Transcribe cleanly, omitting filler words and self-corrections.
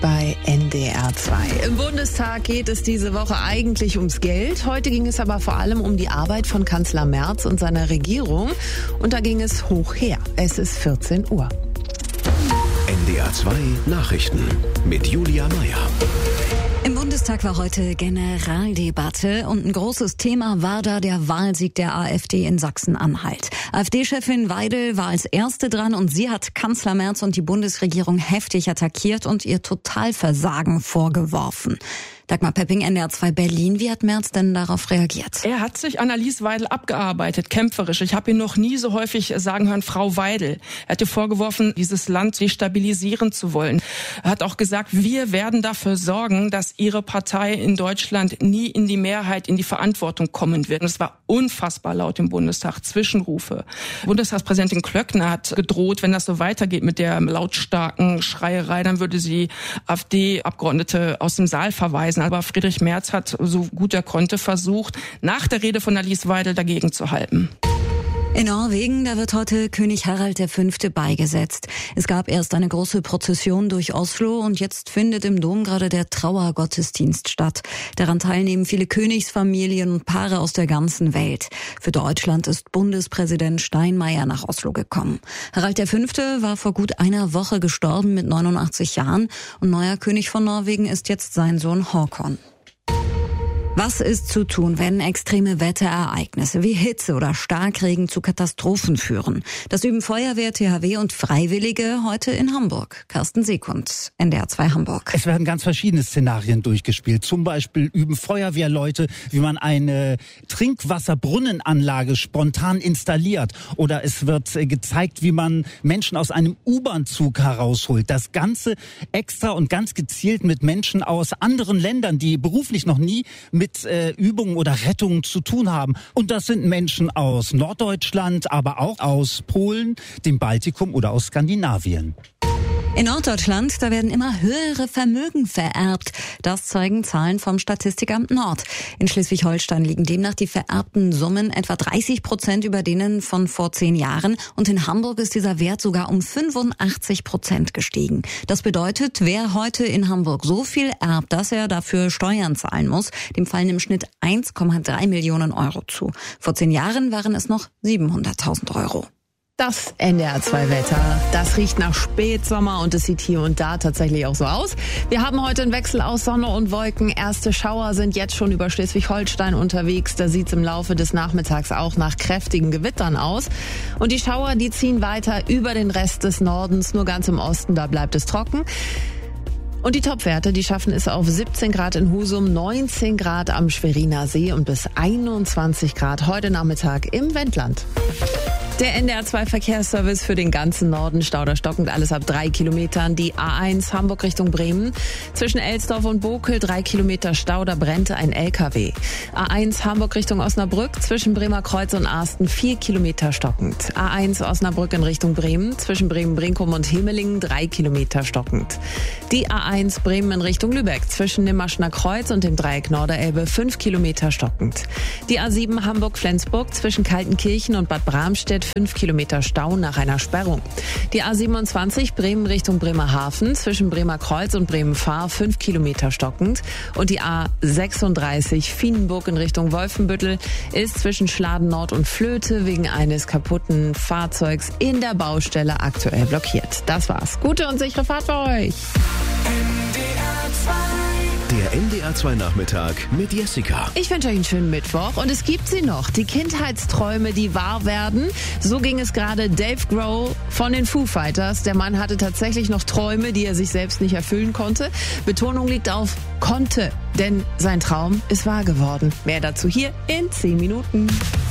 bei NDR 2. Im Bundestag geht es diese Woche eigentlich ums Geld. Heute ging es aber vor allem um die Arbeit von Kanzler Merz und seiner Regierung. Und da ging es hoch her. Es ist 14 Uhr. NDR 2 Nachrichten mit Julia Meyer. Im Bundestag war heute Generaldebatte und ein großes Thema war da der Wahlsieg der AfD in Sachsen-Anhalt. AfD-Chefin Weidel war als Erste dran und sie hat Kanzler Merz und die Bundesregierung heftig attackiert und ihr Totalversagen vorgeworfen. Dagmar Pepping, NDR 2 Berlin. Wie hat Merz denn darauf reagiert? Er hat sich an Alice Weidel abgearbeitet, kämpferisch. Ich habe ihn noch nie so häufig sagen hören, Frau Weidel. Er hat ihr vorgeworfen, dieses Land destabilisieren zu wollen. Er hat auch gesagt, wir werden dafür sorgen, dass Ihre Partei in Deutschland nie in die Mehrheit, in die Verantwortung kommen wird. Und es war unfassbar laut im Bundestag, Zwischenrufe. Bundestagspräsidentin Klöckner hat gedroht, wenn das so weitergeht mit der lautstarken Schreierei, dann würde sie AfD-Abgeordnete aus dem Saal verweisen. Aber Friedrich Merz hat, so gut er konnte, versucht, nach der Rede von Alice Weidel dagegen zu halten. In Norwegen, da wird heute König Harald V. beigesetzt. Es gab erst eine große Prozession durch Oslo und jetzt findet im Dom gerade der Trauergottesdienst statt. Daran teilnehmen viele Königsfamilien und Paare aus der ganzen Welt. Für Deutschland ist Bundespräsident Steinmeier nach Oslo gekommen. Harald V. war vor gut einer Woche gestorben mit 89 Jahren und neuer König von Norwegen ist jetzt sein Sohn Håkon. Was ist zu tun, wenn extreme Wetterereignisse wie Hitze oder Starkregen zu Katastrophen führen? Das üben Feuerwehr, THW und Freiwillige heute in Hamburg. Carsten Seekund, NDR 2 Hamburg. Es werden ganz verschiedene Szenarien durchgespielt. Zum Beispiel üben Feuerwehrleute, wie man eine Trinkwasserbrunnenanlage spontan installiert. Oder es wird gezeigt, wie man Menschen aus einem U-Bahn-Zug herausholt. Das Ganze extra und ganz gezielt mit Menschen aus anderen Ländern, die beruflich noch nie mit Übungen oder Rettungen zu tun haben. Und das sind Menschen aus Norddeutschland, aber auch aus Polen, dem Baltikum oder aus Skandinavien. In Norddeutschland, da werden immer höhere Vermögen vererbt. Das zeigen Zahlen vom Statistikamt Nord. In Schleswig-Holstein liegen demnach die vererbten Summen etwa 30% über denen von vor 10 Jahren. Und in Hamburg ist dieser Wert sogar um 85% gestiegen. Das bedeutet, wer heute in Hamburg so viel erbt, dass er dafür Steuern zahlen muss, dem fallen im Schnitt 1,3 Millionen Euro zu. Vor 10 Jahren waren es noch 700.000 Euro. Das NDR 2 Wetter, das riecht nach Spätsommer und es sieht hier und da tatsächlich auch so aus. Wir haben heute einen Wechsel aus Sonne und Wolken. Erste Schauer sind jetzt schon über Schleswig-Holstein unterwegs. Da sieht es im Laufe des Nachmittags auch nach kräftigen Gewittern aus. Und die Schauer, die ziehen weiter über den Rest des Nordens. Nur ganz im Osten, da bleibt es trocken. Und die Topwerte, die schaffen es auf 17 Grad in Husum, 19 Grad am Schweriner See und bis 21 Grad heute Nachmittag im Wendland. Der NDR 2 Verkehrsservice für den ganzen Norden, stauderstockend, alles ab 3 Kilometern. Die A1 Hamburg Richtung Bremen. Zwischen Elsdorf und Bokel 3 Kilometer Stau, da brennt ein LKW. A1 Hamburg Richtung Osnabrück. Zwischen Bremer Kreuz und Arsten 4 Kilometer stockend. A1 Osnabrück in Richtung Bremen. Zwischen Bremen-Brinkum und Himmelingen 3 Kilometer stockend. Die A1 Bremen in Richtung Lübeck. Zwischen dem Maschner Kreuz und dem Dreieck Norderelbe 5 Kilometer stockend. Die A7 Hamburg-Flensburg. Zwischen Kaltenkirchen und Bad Bramstedt 5 Kilometer Stau nach einer Sperrung. Die A27 Bremen Richtung Bremerhaven, zwischen Bremer Kreuz und Bremen-Fahr 5 Kilometer stockend. Und die A36 Fienenburg in Richtung Wolfenbüttel ist zwischen Schladen Nord und Flöte wegen eines kaputten Fahrzeugs in der Baustelle aktuell blockiert. Das war's. Gute und sichere Fahrt für euch. Der NDR 2 Nachmittag mit Jessica. Ich wünsche euch einen schönen Mittwoch und es gibt sie noch. Die Kindheitsträume, die wahr werden. So ging es gerade Dave Grohl von den Foo Fighters. Der Mann hatte tatsächlich noch Träume, die er sich selbst nicht erfüllen konnte. Betonung liegt auf konnte, denn sein Traum ist wahr geworden. Mehr dazu hier in 10 Minuten.